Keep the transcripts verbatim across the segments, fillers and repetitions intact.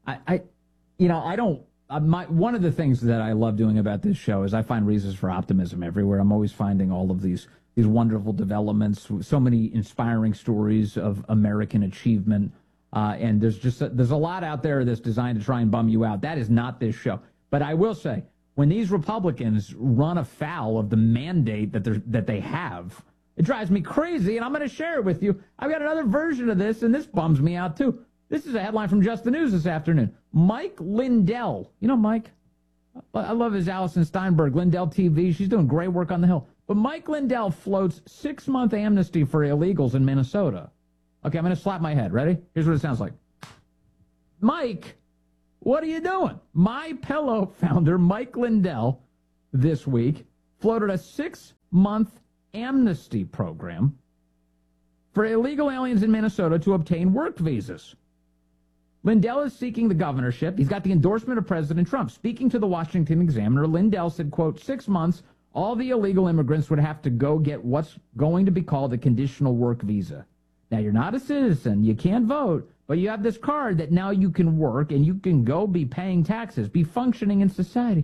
I, I you know, I don't. Uh, my one of the things that I love doing about this show is I find reasons for optimism everywhere. I'm always finding all of these these wonderful developments, so many inspiring stories of American achievement. Uh, and there's just a, there's a lot out there that's designed to try and bum you out. That is not this show. But I will say, when these Republicans run afoul of the mandate that they that they have, it drives me crazy. And I'm going to share it with you. I've got another version of this, and this bums me out too. This is a headline from Just the News this afternoon. Mike Lindell. You know Mike? I love his Allison Steinberg, Lindell T V. She's doing great work on the Hill. But Mike Lindell floats six-month amnesty for illegals in Minnesota. Okay, I'm going to slap my head. Ready? Here's what it sounds like. Mike, what are you doing? My Pillow founder, Mike Lindell, this week, floated a six-month amnesty program for illegal aliens in Minnesota to obtain work visas. Lindell is seeking the governorship. He's got the endorsement of President Trump. Speaking to the Washington Examiner, Lindell said, quote, six months, all the illegal immigrants would have to go get what's going to be called a conditional work visa. Now, you're not a citizen. You can't vote, but you have this card that now you can work and you can go be paying taxes, be functioning in society.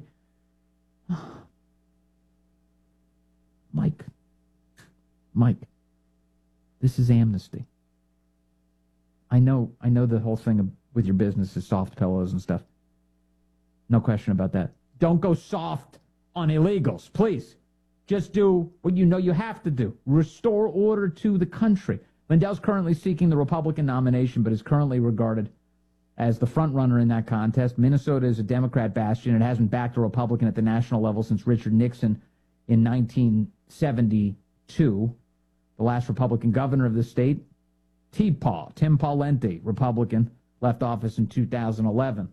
Mike, Mike, this is amnesty. I know, I know the whole thing with your business is soft pillows and stuff. No question about that. Don't go soft on illegals, please. Just do what you know you have to do. Restore order to the country. Lindell's currently seeking the Republican nomination, but is currently regarded as the front runner in that contest. Minnesota is a Democrat bastion. It hasn't backed a Republican at the national level since Richard Nixon in nineteen seventy-two. The last Republican governor of the state, T-Paw, Tim Pawlenty, Republican, left office in two thousand eleven.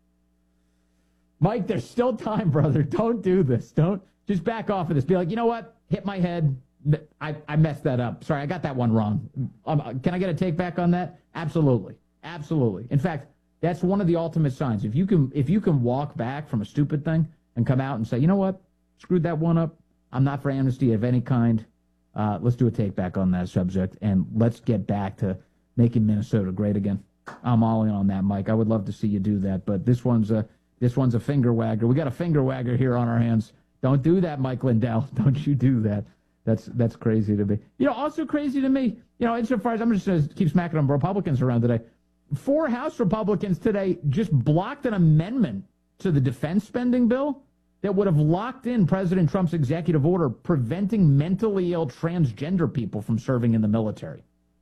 Mike, there's still time, brother. Don't do this. Don't just back off of this. Be like, you know what? Hit my head. I, I messed that up. Sorry, I got that one wrong. Um, can I get a take back on that? Absolutely. Absolutely. In fact, that's one of the ultimate signs. If you can if you can walk back from a stupid thing and come out and say, you know what? Screwed that one up. I'm not for amnesty of any kind. Uh, let's do a take back on that subject, and let's get back to making Minnesota great again. I'm all in on that, Mike. I would love to see you do that, but this one's a this one's a finger wagger. We got a finger wagger here on our hands. Don't do that, Mike Lindell. Don't you do that. That's that's crazy to me. You know, also crazy to me, you know, insofar as I'm just going to keep smacking on Republicans around today. Four House Republicans today just blocked an amendment to the defense spending bill that would have locked in President Trump's executive order preventing mentally ill transgender people from serving in the military.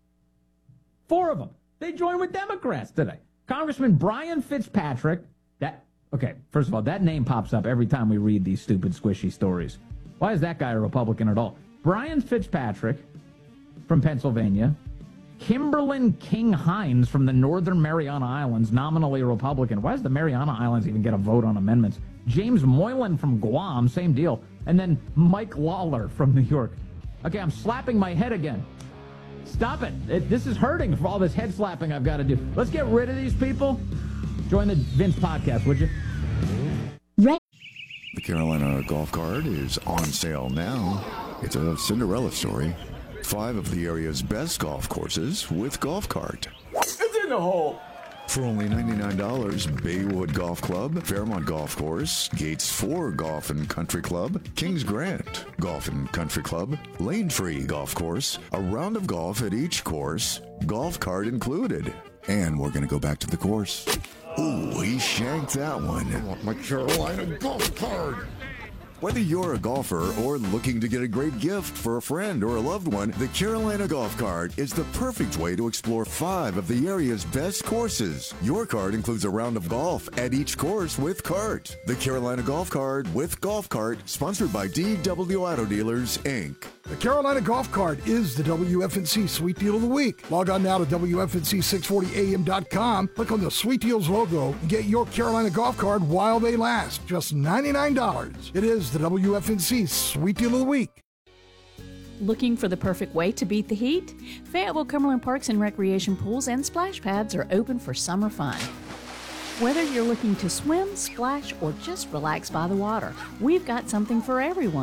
Four of them. They joined with Democrats today. Congressman Brian Fitzpatrick, that, okay, first of all, that name pops up every time we read these stupid, squishy stories. Why is that guy a Republican at all? Brian Fitzpatrick from Pennsylvania, Kimberlyn King Hines from the Northern Mariana Islands, nominally a Republican. Why does the Mariana Islands even get a vote on amendments? James Moylan from Guam, same deal. And then Mike Lawler from New York. Okay, I'm slapping my head again. Stop it. it. This is hurting for all this head slapping I've got to do. Let's get rid of these people. Join the Vince podcast, would you? Right. The Carolina Golf Card is on sale now. It's a Cinderella story. Five of the area's best golf courses with Golf Cart. It's in the hole. For only ninety-nine dollars, Baywood Golf Club, Fairmont Golf Course, Gates four Golf and Country Club, Kings Grant Golf and Country Club, Lane Tree Golf Course, a round of golf at each course, Golf Cart included. And we're going to go back to the course. Ooh, he shanked that one. I want my Carolina Golf Card. Whether you're a golfer or looking to get a great gift for a friend or a loved one, the Carolina Golf Card is the perfect way to explore five of the area's best courses. Your card includes a round of golf at each course with cart. The Carolina Golf Card with Golf Cart, sponsored by D W Auto Dealers, Incorporated. The Carolina Golf Card is the W F N C Sweet Deal of the Week. Log on now to W F N C six forty A M dot com, click on the Sweet Deals logo, and get your Carolina Golf Card while they last. Just ninety-nine dollars. It is the W F N C Sweet Deal of the Week. Looking for the perfect way to beat the heat? Fayetteville Cumberland Parks and Recreation Pools and splash pads are open for summer fun. Whether you're looking to swim, splash, or just relax by the water, we've got something for everyone.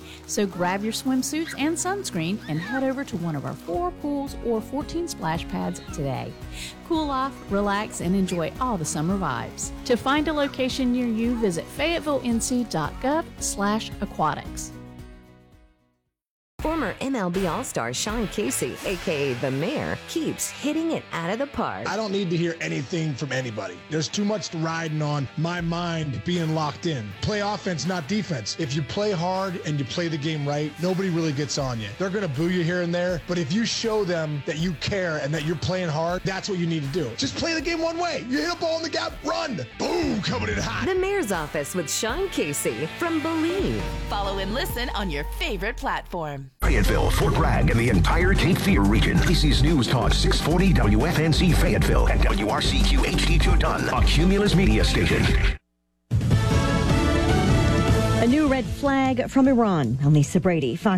So grab your swimsuits and sunscreen and head over to one of our four pools or fourteen splash pads today. Cool off, relax, and enjoy all the summer vibes. To find a location near you, visit fayetteville.nc.gov slash aquatics. Former M L B All-Star Sean Casey, a k a. The Mayor, keeps hitting it out of the park. I don't need to hear anything from anybody. There's too much riding on my mind being locked in. Play offense, not defense. If you play hard and you play the game right, nobody really gets on you. They're going to boo you here and there, but if you show them that you care and that you're playing hard, that's what you need to do. Just play the game one way. You hit a ball in the gap, run. Boom, coming in hot. The Mayor's Office with Sean Casey from Believe. Follow and listen on your favorite platform. Fayetteville, Fort Bragg, and the entire Cape Fear region. This is News Talk six forty W F N C Fayetteville and W R C Q H D two Dunn, a Cumulus media station. A new red flag from Iran. I'm Lisa Brady, Fox